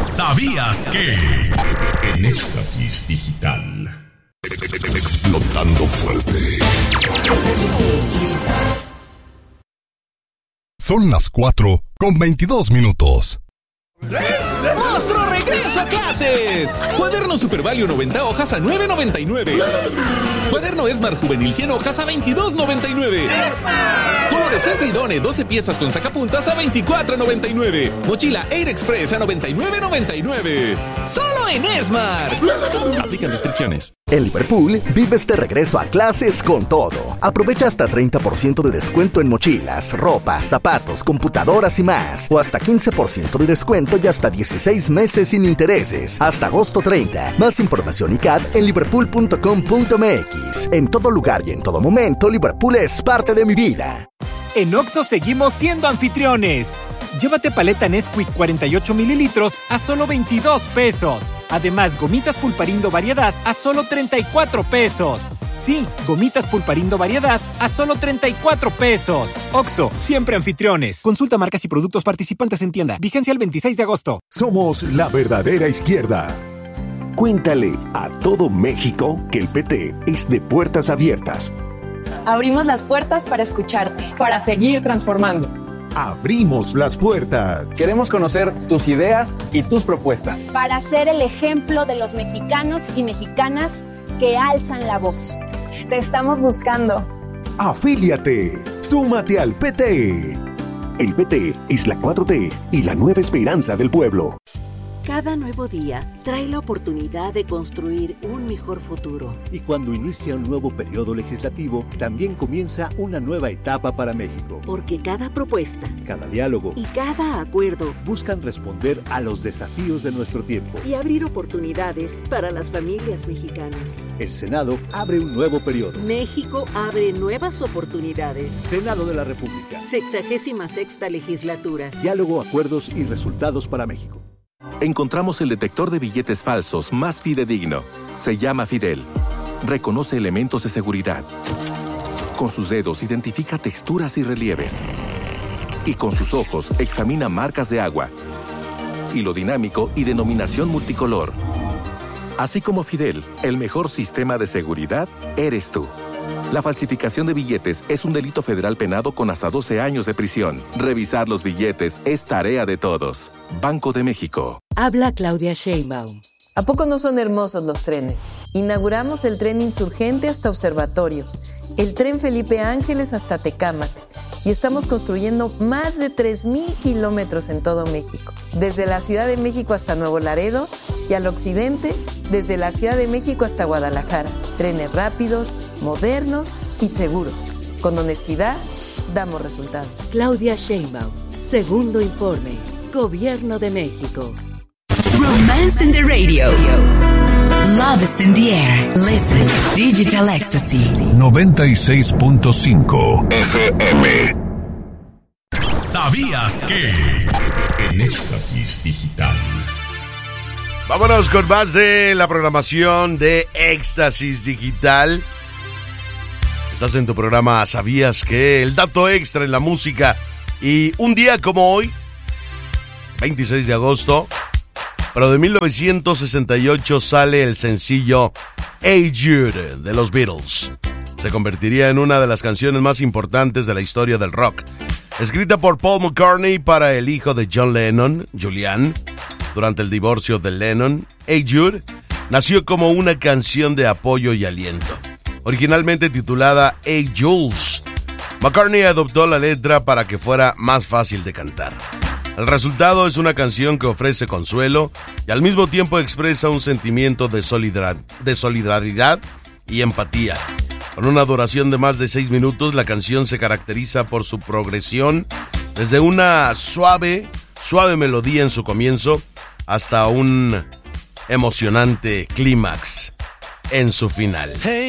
¿Sabías que? En Éxtasis Digital. Explotando fuerte. Son las 4:22. ¡Monstruo regreso a clases! Cuaderno Super Value 90 hojas a $9.99. Cuaderno Smart Juvenil 100 hojas a $22.99. Colores Elbridone 12 piezas con sacapuntas a $24.99. Mochila Air Express a $99.99. ¡Solo en Smart! Aplican restricciones. En Liverpool, vives de regreso a clases con todo. Aprovecha hasta 30% de descuento en mochilas, ropa, zapatos, computadoras y más. O hasta 15% de descuento y hasta 16 meses sin intereses. Hasta agosto 30. Más información y CAD en liverpool.com.mx. En todo lugar y en todo momento, Liverpool es parte de mi vida. En Oxxo seguimos siendo anfitriones. Llévate paleta Nesquik 48 mililitros a solo $22. Además, gomitas Pulparindo Variedad a solo $34. Sí, gomitas Pulparindo Variedad a solo $34. Oxxo, siempre anfitriones. Consulta marcas y productos participantes en tienda. Vigencia el 26 de agosto. Somos la verdadera izquierda. Cuéntale a todo México que el PT es de puertas abiertas. Abrimos las puertas para escucharte. Para seguir transformando. Abrimos las puertas. Queremos conocer tus ideas y tus propuestas. Para ser el ejemplo de los mexicanos y mexicanas que alzan la voz. Te estamos buscando. Afíliate. Súmate al PT. El PT es la 4T y la nueva esperanza del pueblo. Cada nuevo día trae la oportunidad de construir un mejor futuro. Y cuando inicia un nuevo periodo legislativo, también comienza una nueva etapa para México. Porque cada propuesta, cada diálogo y cada acuerdo buscan responder a los desafíos de nuestro tiempo y abrir oportunidades para las familias mexicanas. El Senado abre un nuevo periodo. México abre nuevas oportunidades. Senado de la República. 66ª legislatura. Diálogo, acuerdos y resultados para México. Encontramos el detector de billetes falsos más fidedigno. Se llama Fidel. Reconoce elementos de seguridad. Con sus dedos identifica texturas y relieves. Y con sus ojos examina marcas de agua, hilo dinámico y denominación multicolor. Así como Fidel, el mejor sistema de seguridad eres tú. La falsificación de billetes es un delito federal penado con hasta 12 años de prisión. Revisar los billetes es tarea de todos. Banco de México. Habla Claudia Sheinbaum. ¿A poco no son hermosos los trenes? Inauguramos el tren Insurgente hasta Observatorio, el tren Felipe Ángeles hasta Tecámac, y estamos construyendo más de 3,000 kilómetros en todo México. Desde la Ciudad de México hasta Nuevo Laredo y al occidente, desde la Ciudad de México hasta Guadalajara. Trenes rápidos, modernos y seguros. Con honestidad, damos resultados. Claudia Sheinbaum. Segundo informe. Gobierno de México. Romance in the radio. Love is in the air. Listen. Digital Ecstasy. 96.5 FM. ¿Sabías que? En Éxtasis Digital. Vámonos con más de la programación de Éxtasis Digital. Estás en tu programa ¿Sabías que? El dato extra en la música. Y un día como hoy, 26 de agosto, pero de 1968 sale el sencillo Hey Jude de los Beatles. Se convertiría en una de las canciones más importantes de la historia del rock. Escrita por Paul McCartney para el hijo de John Lennon, Julian, durante el divorcio de Lennon, Hey Jude nació como una canción de apoyo y aliento. Originalmente titulada Hey Jules, McCartney adoptó la letra para que fuera más fácil de cantar. El resultado es una canción que ofrece consuelo y al mismo tiempo expresa un sentimiento de solidaridad y empatía. Con una duración de más de 6 minutos, la canción se caracteriza por su progresión, desde una suave melodía en su comienzo hasta un emocionante clímax en su final.